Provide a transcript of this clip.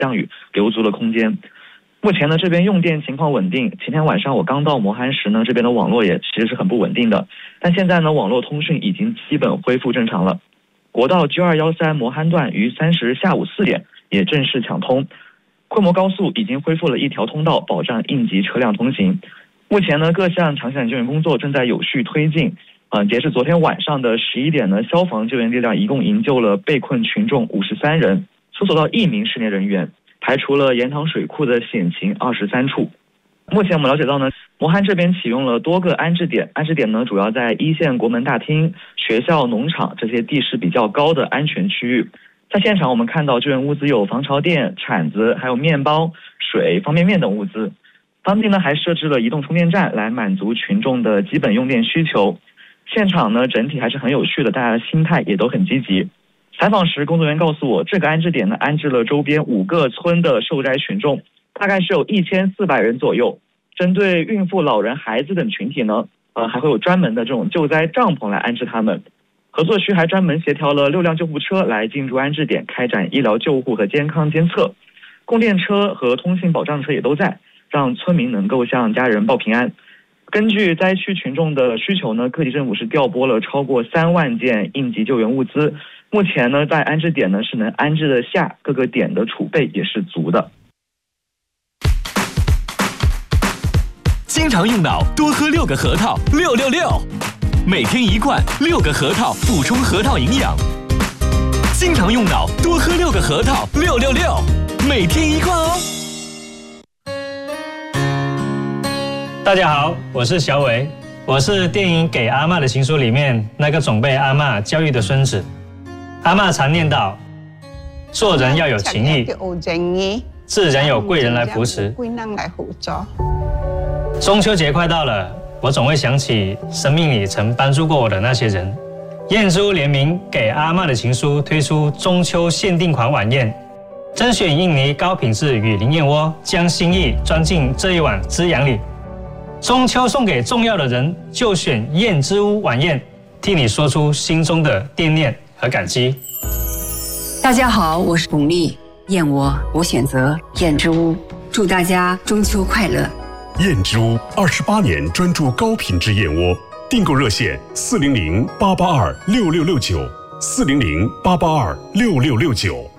降雨留足了空间。目前呢，这边用电情况稳定。前天晚上我刚到磨憨时呢，这边的网络也其实是很不稳定的，但现在呢，网络通讯已经基本恢复正常了。国道9213磨憨段于30日下午4点也正式抢通，昆摩高速已经恢复了一条通道，保障应急车辆通行。目前呢，各项抢险救援工作正在有序推进。截至昨天晚上的11点呢，消防救援力量一共营救了被困群众53人，搜索到1名失联人员，排除了盐塘水库的险情23处。目前我们了解到呢，磨憨这边启用了多个安置点，安置点呢主要在一线国门大厅、学校、农场这些地势比较高的安全区域。在现场我们看到救援物资有防潮垫、铲子，还有面包、水、方便面等物资。当地呢还设置了移动充电站来满足群众的基本用电需求。现场呢整体还是很有序的，大家的心态也都很积极。采访时，工作人员告诉我，这个安置点呢安置了周边5个村的受灾群众，大概是有1400人左右。针对孕妇、老人、孩子等群体呢，还会有专门的这种救灾帐篷来安置他们。合作区还专门协调了6辆救护车来进驻安置点，开展医疗救护和健康监测。供电车和通信保障车也都在，让村民能够向家人报平安。根据灾区群众的需求呢，各地政府是调拨了超过3万件应急救援物资。目前呢，在安置点呢是能安置得下，各个点的储备也是足的。 经常用脑，多喝6个核桃，666，每天1罐6个核桃，补充核桃营养。经常用脑，多喝6个核桃，666，每天1罐哦。 大家好，我是小伟，我是电影《给阿嬷的情书》里面那个总被阿嬷教育的孙子。阿嬷常念叨，做人要有情义，自然有贵人来扶持。中秋节快到了，我总会想起生命里曾帮助过我的那些人。燕之屋联名《给阿嬷的情书》推出中秋限定款晚宴，甄选印尼高品质雨林燕窝，将心意装进这一碗滋养里。中秋送给重要的人，就选燕之屋晚宴，替你说出心中的惦念和感激。 大家好，我是巩俐，燕窝我选择燕之屋，祝大家中秋快乐。 燕之屋28年专注高品质燕窝，订购热线400-882-6669，400-882-6669。